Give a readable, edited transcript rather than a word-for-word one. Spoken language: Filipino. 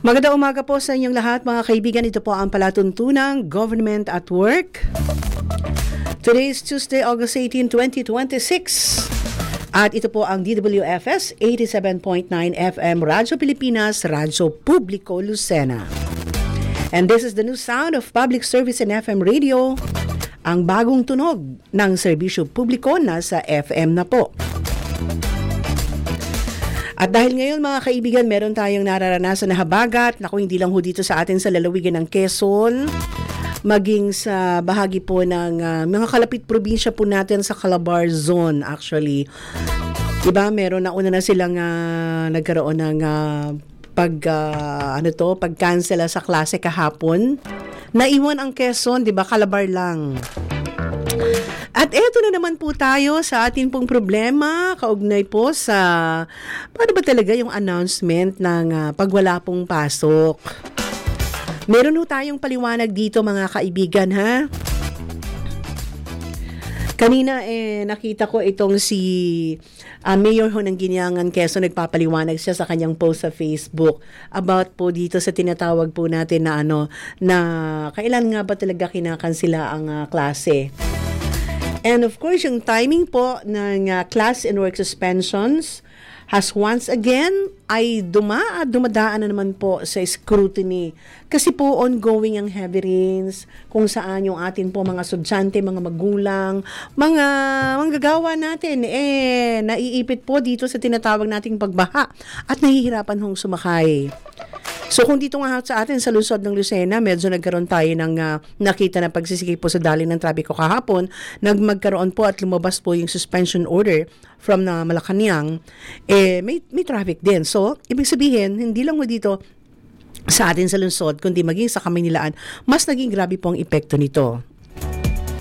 Magandang umaga po sa inyong lahat mga kaibigan. Ito po ang palatuntunang Government at Work. Today is Tuesday, August 18, 2026. At ito po ang DWFS 87.9 FM Radyo Pilipinas, Radyo Publiko Lucena. And this is the new sound of public service and FM radio. Ang bagong tunog ng serbisyo publiko nasa FM na po. At dahil ngayon mga kaibigan, meron tayong nararanasan na habagat, naku hindi lang ho dito sa atin sa lalawigan ng Quezon, maging sa bahagi po ng mga kalapit probinsya po natin sa Calabar Zone actually. Diba, meron na una na silang nagkaroon ng pag-cancel sa klase kahapon. Naiwan ang Quezon, diba, Calabar lang. At eto na naman po tayo sa ating pong problema, kaugnay po sa paano ba talaga yung announcement ng pagwala pong pasok. Meron ho tayong paliwanag dito mga kaibigan ha. Kanina nakita ko itong si Mayor ho ng Ginyangan Quezon, nagpapaliwanag siya sa kanyang post sa Facebook about po dito sa tinatawag po natin na na kailan nga ba talaga kinakansela ang klase. And of course, yung timing po ng class and work suspensions has once again ay dumadaan na naman po sa scrutiny. Kasi po ongoing ang heavy rains, kung saan yung atin po mga estudyante, mga magulang, mga manggagawa natin, naiipit po dito sa tinatawag nating pagbaha at nahihirapan hong sumakay. So kung dito nga sa atin sa lungsod ng Lucena, medyo nagkaroon tayo ng nakita na pagsisikip po sa daloy ng trapiko kahapon, magkaroon po at lumabas po yung suspension order from Malacanang, may traffic din. So, ibig sabihin, hindi lang mo dito sa atin sa lungsod, kundi maging sa Kamaynilaan, mas naging grabe po ang epekto nito.